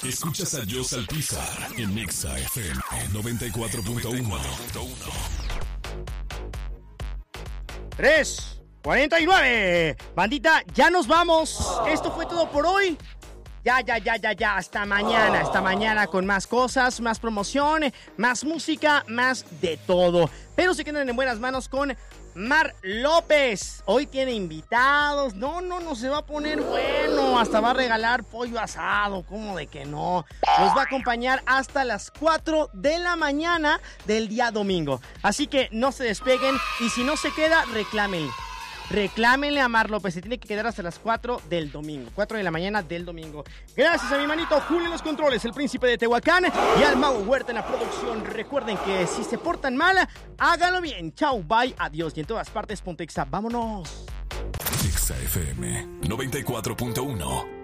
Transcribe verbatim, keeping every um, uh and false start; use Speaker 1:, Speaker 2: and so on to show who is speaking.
Speaker 1: Escuchas a Joss Alpizar en Nexa F M noventa y cuatro punto uno.
Speaker 2: tres cuarenta y nueve. Bandita, ya nos vamos. Esto fue todo por hoy. Ya, ya, ya, ya, ya. Hasta mañana, hasta mañana con más cosas, más promoción, más música, más de todo. Pero se quedan en buenas manos con Mar López. Hoy tiene invitados. No, no, no se va a poner bueno. Hasta va a regalar pollo asado. ¿Cómo de que no? Nos va a acompañar hasta las cuatro de la mañana del día domingo. Así que no se despeguen y si no se queda, reclámenle. Reclámenle a Mar López, se tiene que quedar hasta las cuatro del domingo, cuatro de la mañana del domingo. Gracias a mi manito Julio en los controles, el príncipe de Tehuacán, y al Mau Huerta en la producción. Recuerden que si se portan mal, háganlo bien. Chau, bye, adiós. Y en todas partes, Pontexa, vámonos.
Speaker 1: Nexa F M noventa y cuatro punto uno.